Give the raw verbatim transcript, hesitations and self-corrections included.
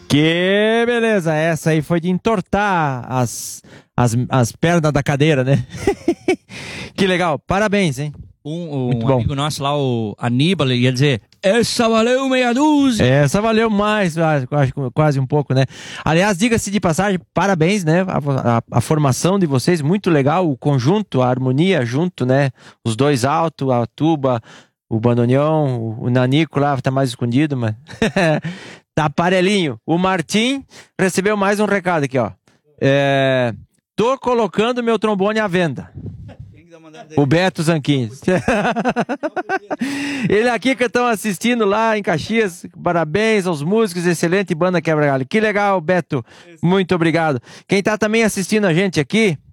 Que beleza, essa aí foi de entortar as, as, as pernas da cadeira, né? Que legal, parabéns, hein? Um, um amigo nosso lá, o Aníbal, ia dizer: essa valeu meia dúzia. Essa valeu mais, acho, quase um pouco, né? Aliás, diga-se de passagem, parabéns, né? A, a, a formação de vocês, muito legal, o conjunto, a harmonia junto, né? Os dois altos, a tuba, o bandoneon, o, o nanico lá tá mais escondido, mas tá aparelhinho. O Martim recebeu mais um recado aqui, ó. É, tô colocando meu trombone à venda. O Beto Zanquins. Ele aqui que estão assistindo lá em Caxias. Parabéns aos músicos, excelente banda Quebra Galho. Que legal, Beto. Muito obrigado. Quem tá também assistindo a gente aqui